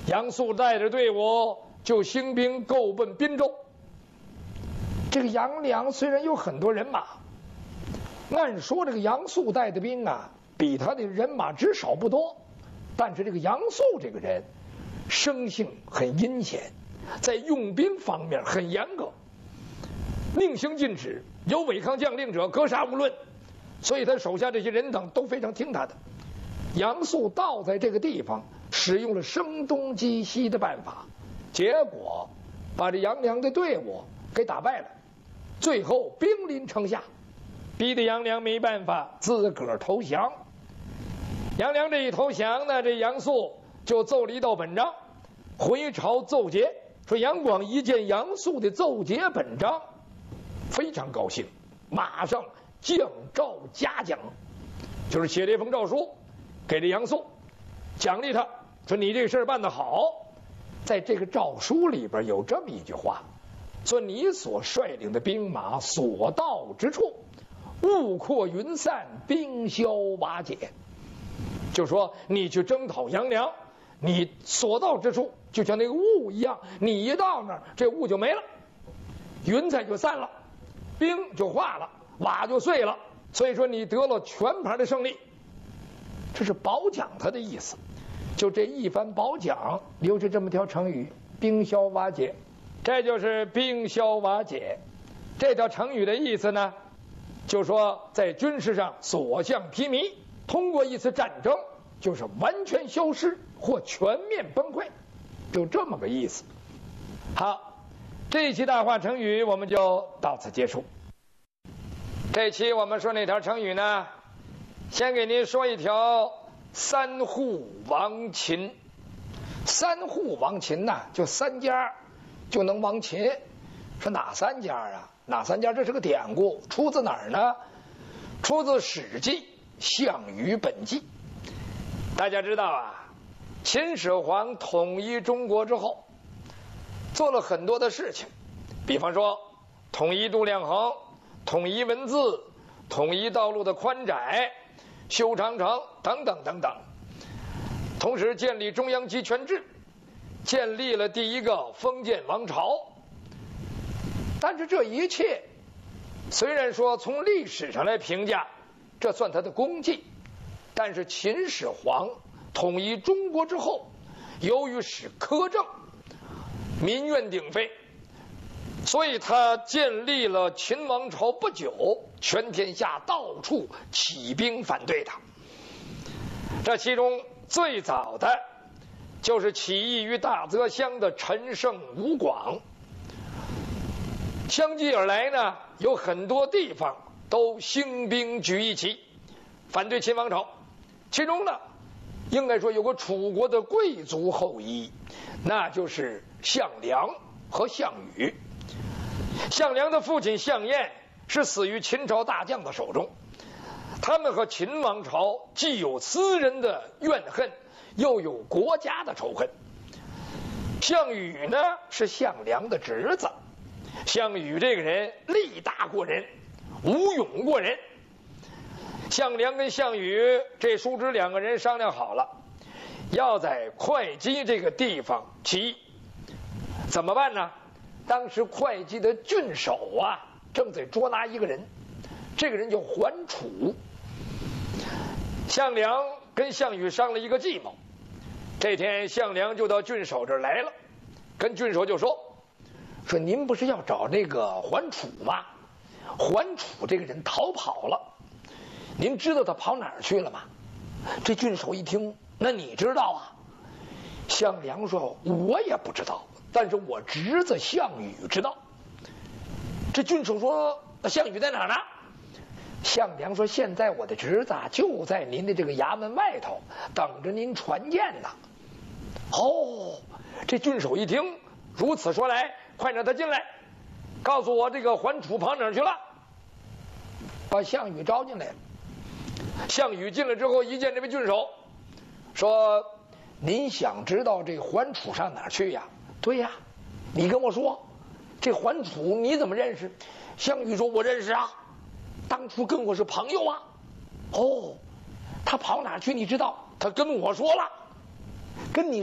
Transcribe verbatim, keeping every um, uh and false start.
杨素带着队伍就兴兵购奔滨州。这个杨良虽然有很多人马，按说这个杨素带的兵啊，比他的人马只少不多，但是这个杨素这个人生性很阴险，在用兵方面很严格，令行禁止，有违抗将令者格杀勿论，所以他手下这些人等都非常听他的。杨素到在这个地方，使用了声东击西的办法，结果把这杨良的队伍给打败了，最后兵临城下，逼得杨良没办法，自个儿投降。杨良这一投降呢，这杨素就奏了一道本章，回朝奏捷，说杨广一见杨素的奏捷本章，非常高兴，马上降诏嘉奖，就是写了一封诏书给这杨素，奖励他，说你这个事儿办得好。在这个诏书里边有这么一句话，说你所率领的兵马所到之处，雾扩云散，兵消瓦解。就说你去征讨杨良，你所到之处就像那个雾一样，你一到那儿，这雾就没了，云彩就散了，冰就化了，瓦就碎了。所以说你得了全盘的胜利，这是褒奖他的意思。就这一番褒奖，留下这么条成语：兵消瓦解。这就是兵消瓦解。这条成语的意思呢，就说在军事上所向披靡，通过一次战争就是完全消失或全面崩溃，就这么个意思。好，这一期大话成语我们就到此结束。这期我们说那条成语呢，先给您说一条三户亡秦。三户亡秦呢，就三家就能亡秦。说哪三家啊？哪三家？这是个典故，出自哪儿呢？出自《史记·项羽本纪》。大家知道啊，秦始皇统一中国之后，做了很多的事情，比方说统一度量衡，统一文字，统一道路的宽窄，修长城等等等等。同时建立中央集权制，建立了第一个封建王朝。但是这一切虽然说从历史上来评价，这算他的功绩，但是秦始皇统一中国之后，由于使苛政，民怨鼎沸，所以他建立了秦王朝不久，全天下到处起兵反对他。这其中最早的就是起义于大泽乡的陈胜、吴广。相继而来呢，有很多地方都兴兵举义旗，反对秦王朝。其中呢，应该说有个楚国的贵族后裔，那就是项梁和项羽。项梁的父亲项燕是死于秦朝大将的手中，他们和秦王朝既有私人的怨恨，又有国家的仇恨。项羽呢，是项梁的侄子。项羽这个人力大过人，武勇过人。项梁跟项羽这叔侄两个人商量好了，要在会稽这个地方起义。怎么办呢？当时会稽的郡守啊，正在捉拿一个人，这个人叫桓楚。项梁跟项羽商了一个计谋，这天项梁就到郡守这儿来了，跟郡守就说说您不是要找那个桓楚吗？桓楚这个人逃跑了，您知道他跑哪儿去了吗？这郡守一听，那你知道啊？项梁说我也不知道，但是我侄子项羽知道。这郡守说那项羽在哪儿呢？项梁说现在我的侄子就在您的这个衙门外头等着您传见呢。哦，这郡守一听，如此说来，快让他进来，告诉我这个桓楚跑哪儿去了。把项羽招进来了。项羽进来之后，一见这位郡守，说您想知道这桓楚上哪儿去呀？对呀，你跟我说，这桓楚你怎么认识？项羽说我认识啊，当初跟我是朋友啊。哦，他跑哪儿去你知道？他跟我说了，跟你